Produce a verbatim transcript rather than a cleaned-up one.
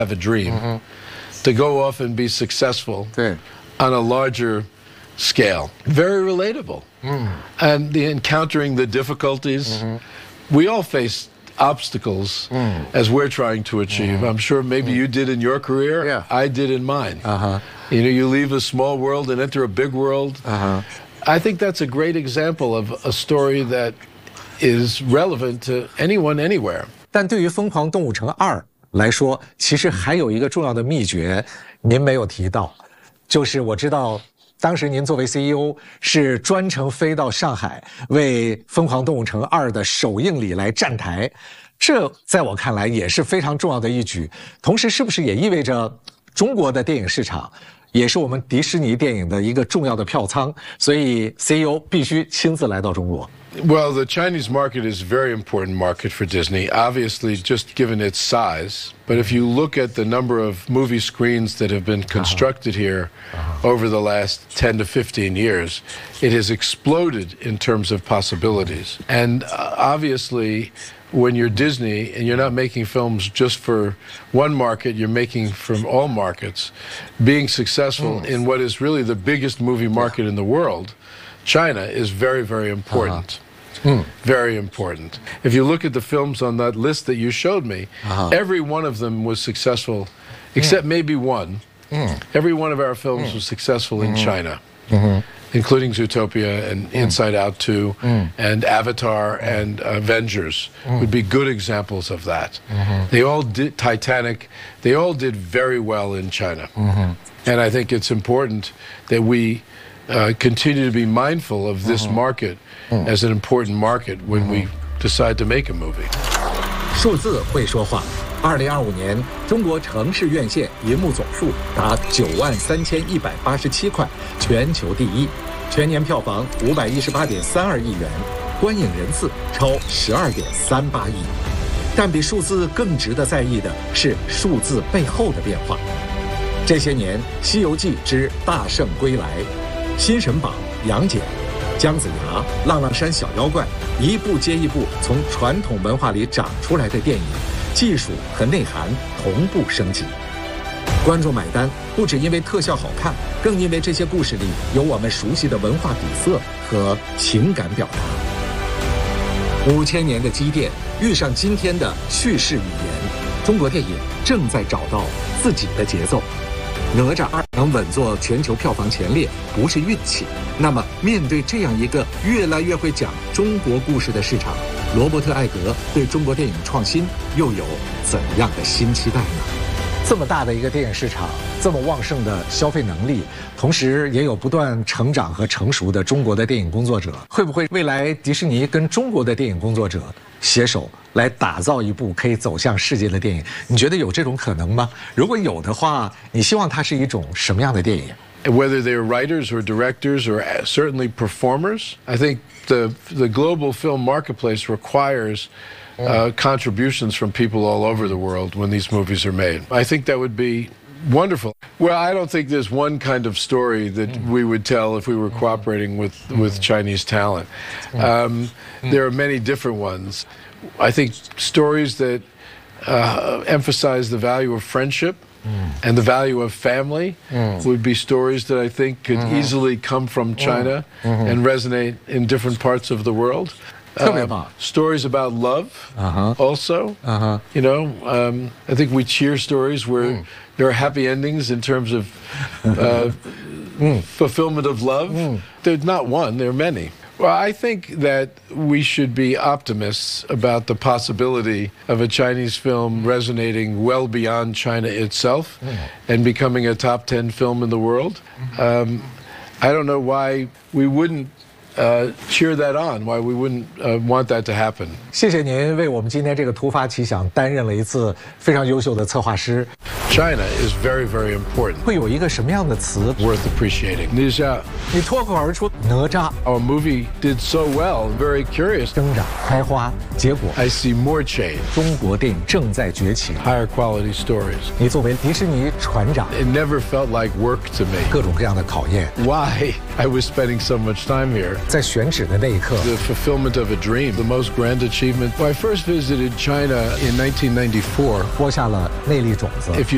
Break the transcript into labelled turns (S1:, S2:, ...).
S1: have a dream mm-hmm. to go off and be successful on a larger scale. Very relatable. Mm. And the encountering the difficulties. Mm-hmm. We all face obstacles mm. as we're trying to achieve. Mm. I'm sure maybe mm. you did in your career.
S2: Yeah.
S1: I did in mine.
S2: Uh-huh.
S1: You know, you leave a small world and enter a big world.
S2: Uh-huh.
S1: I think that's a great example of a story that is relevant to anyone anywhere.
S2: 但对于《疯狂动物城二》来说，其实还有一个重要的秘诀，您没有提到，就是我知道。 当时您作为 C E O 是专程飞到上海为《疯狂动物城二》的首映礼来站台，这在我看来也是非常重要的一举。同时，是不是也意味着中国的电影市场也是我们迪士尼电影的一个重要的票仓？所以 C E O 必须亲自来到中国。
S1: Well, the Chinese market is a very important market for Disney, obviously just given its size. But if you look at the number of movie screens that have been constructed here over the last ten to fifteen years, it has exploded in terms of possibilities. And uh, obviously, when you're Disney and you're not making films just for one market, you're making from all markets, being successful in what is really the biggest movie market in the world, China, is very, very important. Uh-huh. Mm. Very important. If you look at the films on that list that you showed me, uh-huh. every one of them was successful, except mm. maybe one. Mm. Every one of our films mm. was successful in mm-hmm. China, mm-hmm. including Zootopia and mm. Inside Out two mm. and Avatar mm. and Avengers mm. would be good examples of that. Mm-hmm. They all did, Titanic, they all did very well in China. Mm-hmm. And I think it's important that we Uh, continue to be mindful of this market as an important market when we decide to make a movie.
S2: 数字会说话。二零二五年，中国城市院线银幕总数达九万三千一百八十七块，全球第一，全年票房五百一十八点三二亿元，观影人次超十二点三八亿。但比数字更值得在意的是数字背后的变化。这些年，《西游记之大圣归来》。 新神榜、杨戬、姜子牙、浪浪山小妖怪，一部接一部从传统文化里长出来的电影，技术和内涵同步升级。观众买单不只因为特效好看，更因为这些故事里有我们熟悉的文化底色和情感表达。五千年的积淀遇上今天的叙事语言，中国电影正在找到自己的节奏。 哪吒二能稳坐全球票房前列，不是运气。那么，面对这样一个越来越会讲中国故事的市场，罗伯特·艾格对中国电影创新又有怎样的新期待呢？这么大的一个电影市场，这么旺盛的消费能力，同时也有不断成长和成熟的中国的电影工作者，会不会未来迪士尼跟中国的电影工作者携手来打造一部可以走向世界的电影？你觉得有这种可能吗？如果有的话，你希望它是一种什么样的电影？
S1: Whether they're writers or directors or certainly performers, I think the the global film marketplace requires uh, contributions from people all over the world when these movies are made. I think that would be wonderful. Well, I don't think there's one kind of story that we would tell if we were cooperating with, with Chinese talent. Um, there are many different ones. I think stories that uh, emphasize the value of friendship Mm. and the value of family mm. would be stories that I think could mm-hmm. easily come from China mm-hmm. and resonate in different parts of the world. Uh, stories about love uh-huh. also. Uh-huh. You know, um, I think we cheer stories where mm. there are happy endings in terms of uh, mm. fulfillment of love. Mm. There's not one, there are many. Well, I think that we should be optimists about the possibility of a Chinese film resonating well beyond China itself mm. and becoming a top ten film in the world. Um, I don't know why we wouldn't uh, cheer that on, why we wouldn't uh, want that to happen.
S2: 谢谢您为我们今天这个突发奇想担任了一次非常优秀的策划师。
S1: China is very, very important.
S2: 会有一个什么样的词
S1: worth appreciating? 你想，
S2: 你脱口而出哪吒。
S1: Our movie did so well. Very curious.
S2: 生长开花，结果
S1: I see more change.
S2: 中国电影正在崛起。
S1: Higher quality stories.
S2: 你作为迪士尼船长
S1: ，It never felt like work to me.
S2: 各种各样的考验。
S1: Why I was spending so much time here?
S2: 在选址的那一刻
S1: ，The fulfillment of a dream, the most grand achievement. When I first visited China in nineteen ninety-four,
S2: 播下了内力种子。
S1: If you